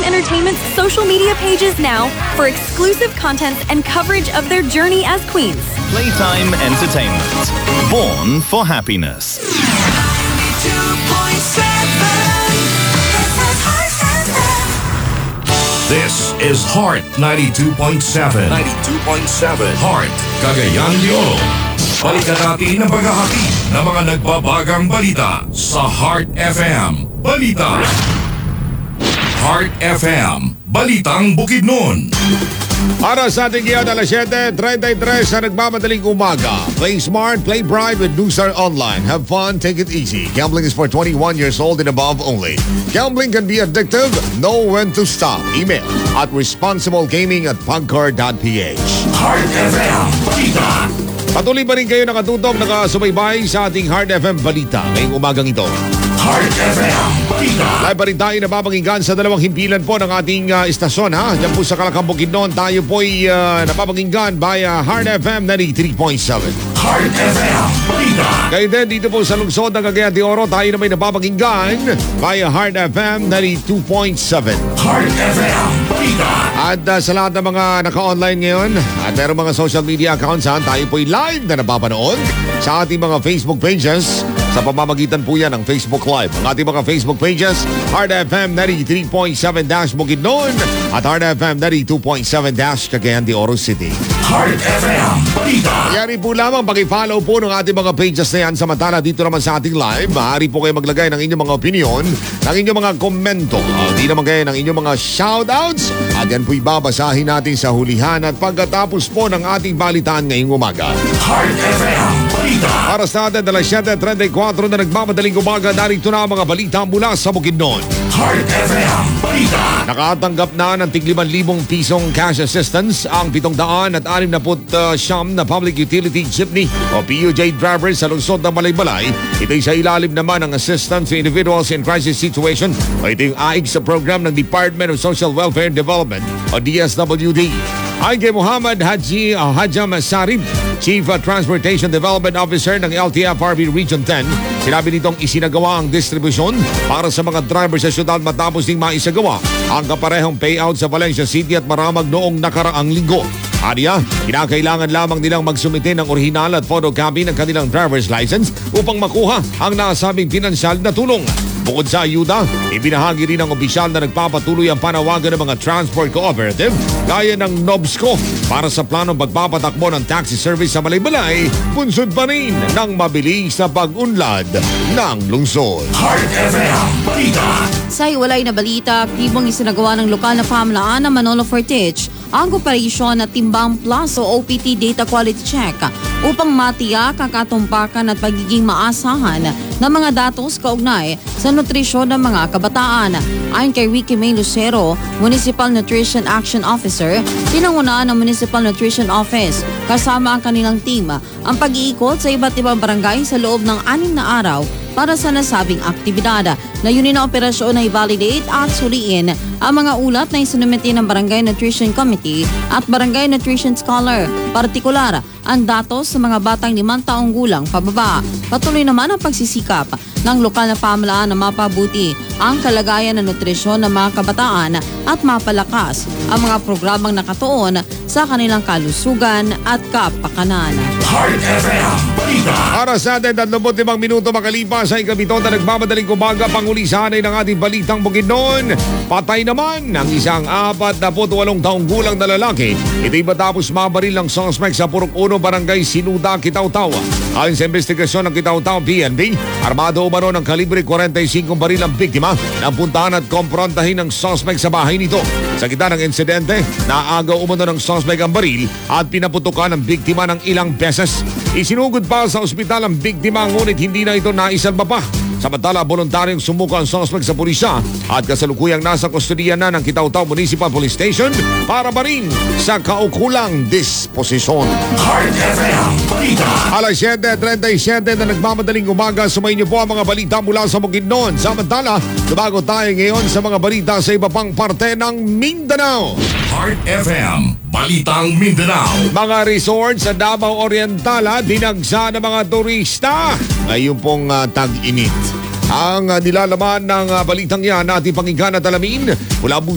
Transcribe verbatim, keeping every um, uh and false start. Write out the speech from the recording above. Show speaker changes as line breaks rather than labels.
Entertainment's social media pages now for exclusive content and coverage of their journey as queens.
Playtime Entertainment. Born for happiness.
This is Heart ninety-two point seven. ninety-two point seven. Heart, Cagayan de Oro. Balikan natin ang paghahati ng mga nagbabagang balita sa Heart F M. Balita. Heart F M. Balitang Bukidnon.
Para sa ating ngayon, alas siyete thirty-three sa nagmamadaling umaga. Play smart, play bright with Newstar Online. Have fun, take it easy. Gambling is for twenty-one years old and above only. Gambling can be addictive. Know when to stop. Email at responsiblegaming at pagcor dot p h.
Heart F M. Balita.
Patuloy pa rin kayo nakatutok, nakasubaybay sa ating Heart F M Balita ngayong umagang ito.
Heart F M. Balita.
Live pa rin tayo napapakinggan sa dalawang himpilan po ng ating uh, istasyon, ha? Diyan po sa Kalakang Bukidnon, tayo po'y uh, napapakinggan via Heart F M ninety-three point seven.
Heart F M. Balita.
Kayo din dito po sa lungsod ng Cagayan de Oro, tayo na may napapakinggan via Heart F M ninety-two point seven.
Heart F M. Balita.
At uh, sa lahat ng mga naka-online ngayon at meron mga social media accounts, ha, tayo po'y live na napapanood sa ating mga Facebook pages. Sa pamamagitan po yan ng Facebook Live. Ang ating mga Facebook pages, Heart F M ninety-three point seven dash Bukidnon at Heart F M ninety-two point seven dash Cagayan de Oro City.
Heart F M. Balita.
Yari po lamang pag-follow po ng ating mga pages na yan. Samantala dito naman sa ating live, maaari po kayo maglagay ng inyong mga opinion, ng inyong mga komento. Uh, di naman kayo ng inyong mga shoutouts. At yan po'y babasahin natin sa hulihan at pagkatapos po ng ating balitaan ngayong umaga.
Heart F M. Balita.
Para sa atin, alas siyete thirty-four na nagmamadaling umaga, narito na ang mga balita mula sa Bukidnon.
Heart F M. Balita.
Nakatanggap na ng tig limang libong pisong cash assistance ang pitong daan at anim na put uh, siyam na public utility jeepney o P U J drivers sa lungsod ng Malaybalay. Ito'y sa ilalim naman ng Assistance to Individuals in Crisis Situation o ito yung A I C sa program ng Department of Social Welfare and Development o D S W D. Ay kay Muhammad Haji uh, Hajam Sarib, Chief uh, Transportation Development Officer ng L T F R B Region ten, sinabi nitong isinagawa ang distribusyon para sa mga driver sa syudad matapos ding maisagawa ang kaparehong payout sa Valencia City at Maramag noong nakaraang linggo. Aniya, kinakailangan lamang nilang magsumite ng orihinal at photocopy ng kanilang driver's license upang makuha ang nasabing pinansyal na tulong. Bukod sa ayuda, ibinahagi rin ng opisyal na nagpapatuloy ang panawagan ng mga transport cooperative gaya ng NOBSCO para sa planong pagpapatakbo ng taxi service sa Malaybalay, bunsod pa rin ng mabilis na pag-unlad ng lungsod.
Heart F M. Balita.
Sa iwalay na balita, aktibong isinagawa ng lokal na pamahalaan ng Manolo Fortich ang operasyon na Timbang Plus o O P T Data Quality Check upang matiyak ang katumpakan at pagiging maasahan ng mga datos kaugnay sa nutrisyon ng mga kabataan. Ayon kay Ricky May Lucero, Municipal Nutrition Action Officer, pinangunaan ng Municipal Nutrition Office kasama ang kanilang team ang pag-iikot sa iba't ibang barangay sa loob ng anim na araw para sa nasabing aktibidad. Layunin ng operasyon na i-validate at suriin ang mga ulat na isinumiti ng Barangay Nutrition Committee at Barangay Nutrition Scholar, partikular ang datos sa mga batang limang taong gulang pababa. Patuloy naman ang pagsisikap ng lokal na pamahalaan na mapabuti ang kalagayan ng nutrisyon ng mga kabataan at mapalakas ang mga programang nakatuon sa kanilang kalusugan at kapakanan.
Heart F M. Balita.
Para sa atin, thirty-five minuto makalipas sa ikabito na nagmamadaling umaga, panguli sanay ng ating balitang Bukidnon. Patay naman ang isang apat na walong taong gulang na lalaki. Ito'y matapos mabaril ng suspect sa Purok uno, Barangay Sinuda, Kitaw-Taw. Ayon sa investigasyon ng Kitaw-Taw P N B, armado umano ng kalibre forty-five baril ang biktima na puntahan at komprontahin ng suspect sa bahay nito. Sa gitna ng insidente, naagaw umano ng suspect ang baril at pinaputukan ng biktima ng ilang beses. Isinugod pa sa ospital ang biktima ngunit hindi na ito naisalba pa. Samantala, voluntaryong sumuko ang suspect sa pulisya at kasalukuyang nasa kustodiya na ng Kitaw-Taw Municipal Police Station para pa rin sa kaukulang disposisyon.
Heart F M. Balita.
alas siyete thirty-seven na nagmamadaling umaga, sumayin niyo po ang mga balita mula sa Bukidnon. Samantala, lumago tayo ngayon sa mga balita sa iba pang parte ng Mindanao.
Heart F M. Balitang Mindanao.
Mga resort sa Davao Oriental, dinagsa ng mga turista ngayon pong uh, tag-init. Ang uh, nilalaman ng uh, balitang yan natin pakinggan at alamin mula